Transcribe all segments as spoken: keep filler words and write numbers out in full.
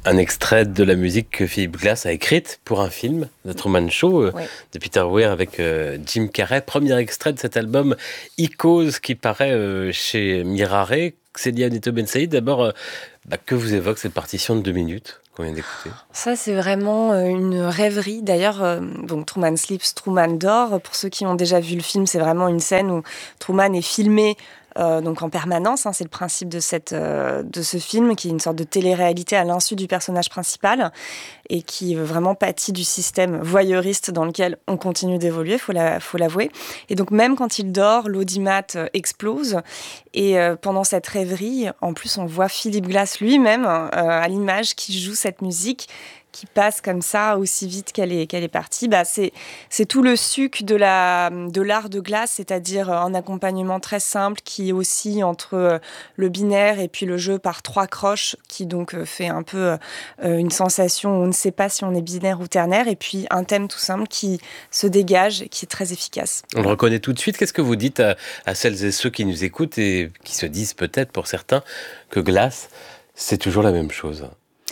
Un extrait de la musique que Philip Glass a écrite pour un film, The Truman Show, Oui. de Peter Weir avec euh, Jim Carrey. Premier extrait de cet album Icôse qui paraît euh, chez Mirare. Célia Neto Ben Saïd, d'abord, euh, bah, que vous évoque cette partition de deux minutes qu'on vient d'écouter? Ça, c'est vraiment euh, une rêverie. D'ailleurs, euh, donc Truman Sleeps, Truman dort. Pour ceux qui ont déjà vu le film, c'est vraiment une scène où Truman est filmé euh, donc en permanence. Hein, c'est le principe de, cette, euh, de ce film, qui est une sorte de télé-réalité à l'insu du personnage principal et qui vraiment pâtit du système voyeuriste dans lequel on continue d'évoluer, faut, la, faut l'avouer. Et donc même quand il dort, l'audimat euh, explose. Et euh, pendant cette rêverie, en plus, on voit Philip Glass lui-même euh, à l'image qui joue cette musique qui passe comme ça aussi vite qu'elle est, qu'elle est partie. Bah, c'est, c'est tout le suc de, la, de l'art de Glass, c'est-à-dire un accompagnement très simple qui oscille entre le binaire et puis le jeu par trois croches, qui donc fait un peu euh, une sensation où on ne sait pas si on est binaire ou ternaire, et puis un thème tout simple qui se dégage et qui est très efficace. On le reconnaît tout de suite. Qu'est-ce que vous dites à, à celles et ceux qui nous écoutent et qui se disent peut-être pour certains que Glass, c'est toujours la même chose?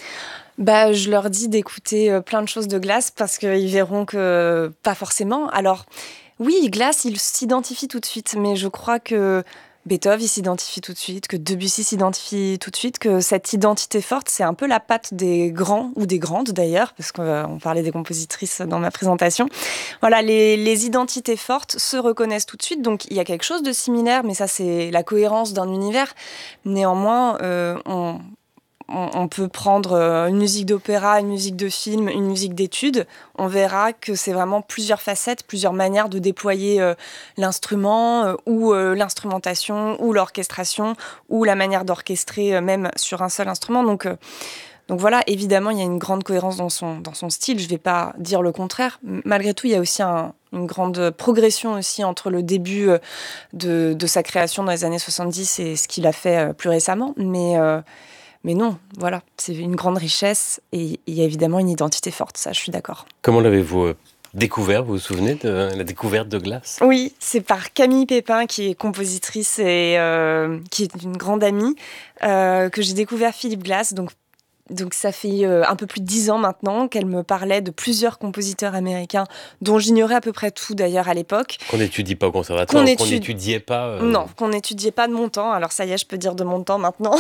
Bah, je leur dis d'écouter plein de choses de Glass parce qu'ils verront que pas forcément. Alors, oui, Glass, il s'identifie tout de suite, mais je crois que Beethoven, il s'identifie tout de suite, que Debussy s'identifie tout de suite, que cette identité forte, c'est un peu la patte des grands, ou des grandes d'ailleurs, parce qu'on parlait des compositrices dans ma présentation. Voilà, les, les identités fortes se reconnaissent tout de suite, donc il y a quelque chose de similaire, mais ça, c'est la cohérence d'un univers. Néanmoins, euh, on... on peut prendre une musique d'opéra, une musique de film, une musique d'étude. On verra que c'est vraiment plusieurs facettes, plusieurs manières de déployer euh, l'instrument euh, ou euh, l'instrumentation ou l'orchestration ou la manière d'orchestrer euh, même sur un seul instrument. Donc, euh, donc voilà, évidemment, il y a une grande cohérence dans son, dans son style. Je ne vais pas dire le contraire. Malgré tout, il y a aussi un, une grande progression aussi entre le début de, de sa création dans les années soixante-dix et ce qu'il a fait plus récemment. Mais... Euh, Mais non, voilà, c'est une grande richesse et il y a évidemment une identité forte, ça je suis d'accord. Comment l'avez-vous découvert? Vous vous souvenez de la découverte de Glass? Oui, c'est par Camille Pépin, qui est compositrice et euh, qui est une grande amie, euh, que j'ai découvert Philip Glass. Donc, donc ça fait euh, un peu plus de dix ans maintenant qu'elle me parlait de plusieurs compositeurs américains dont j'ignorais à peu près tout d'ailleurs à l'époque. Qu'on n'étudie pas au conservatoire, Qu'on qu'on étudie... n'étudiait pas... Euh... Non, qu'on n'étudiait pas de mon temps. Alors ça y est, je peux dire de mon temps maintenant.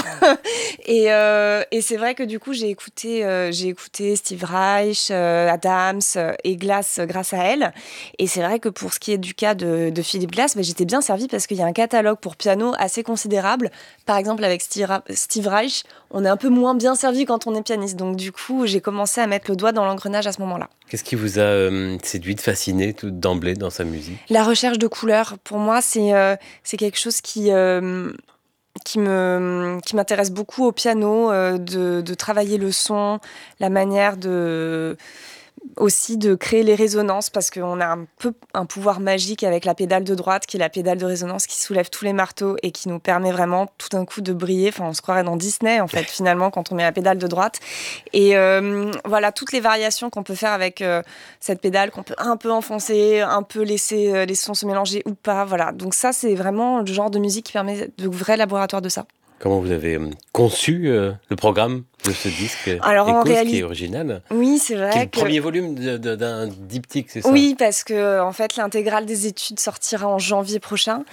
et, euh, et c'est vrai que du coup, j'ai écouté, euh, j'ai écouté Steve Reich, euh, Adams euh, et Glass euh, grâce à elle. Et c'est vrai que pour ce qui est du cas de, de Philip Glass, bah, j'étais bien servie parce qu'il y a un catalogue pour piano assez considérable. Par exemple, avec Steve, Steve Reich, on est un peu moins bien servi quand on est pianiste. Donc du coup, j'ai commencé à mettre le doigt dans l'engrenage à ce moment-là. Qu'est-ce qui vous a euh, séduite, fasciné tout d'emblée dans sa musique? La recherche de couleurs, pour moi, c'est, euh, c'est quelque chose qui... Euh, qui me qui m'intéresse beaucoup au piano, euh, de, de travailler le son, la manière de aussi de créer les résonances, parce qu'on a un peu un pouvoir magique avec la pédale de droite, qui est la pédale de résonance qui soulève tous les marteaux et qui nous permet vraiment tout d'un coup de briller. Enfin, on se croirait dans Disney, en fait, finalement, quand on met la pédale de droite. Et euh, voilà, toutes les variations qu'on peut faire avec euh, cette pédale, qu'on peut un peu enfoncer, un peu laisser euh, les sons se mélanger ou pas. Voilà. Donc ça, c'est vraiment le genre de musique qui permet de vrais laboratoires de ça. Comment vous avez conçu euh, le programme de ce disque Alors, Icôse, en réalité, qui est original? Oui, c'est vrai. Qui est le que... premier volume de, de, d'un diptyque, c'est ça? Oui, parce que en fait, l'intégrale des études sortira en janvier prochain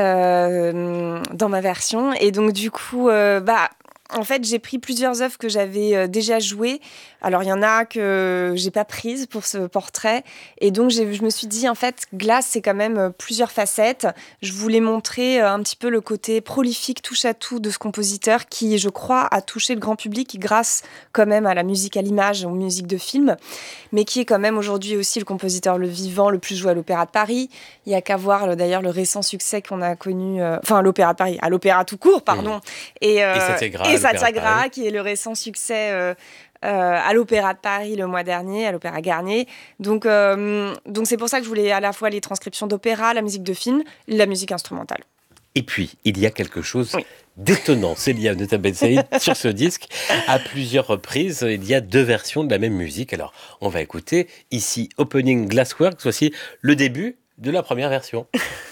euh, dans ma version. Et donc, du coup, euh, bah. En fait, j'ai pris plusieurs œuvres que j'avais déjà jouées. Alors, il y en a que j'ai pas prises pour ce portrait. Et donc, j'ai, je me suis dit, en fait, Glass, c'est quand même plusieurs facettes. Je voulais montrer un petit peu le côté prolifique, touche-à-tout de ce compositeur qui, je crois, a touché le grand public grâce quand même à la musique à l'image, aux musiques de film, mais qui est quand même aujourd'hui aussi le compositeur le vivant, le plus joué à l'Opéra de Paris. Il y a qu'à voir, d'ailleurs, le récent succès qu'on a connu... Euh, enfin, à l'Opéra de Paris, à l'Opéra tout court, pardon. Mmh. Et, euh, et Satyagraha. Satyagraha, qui est le récent succès euh, euh, à l'Opéra de Paris le mois dernier, à l'Opéra Garnier. Donc, euh, donc c'est pour ça que je voulais à la fois les transcriptions d'opéra, la musique de film, la musique instrumentale. Et puis, il y a quelque chose oui. d'étonnant, Célia Neto Ben Saïd, sur ce disque. À plusieurs reprises, il y a deux versions de la même musique. Alors, on va écouter ici Opening Glassworks, voici le début de la première version.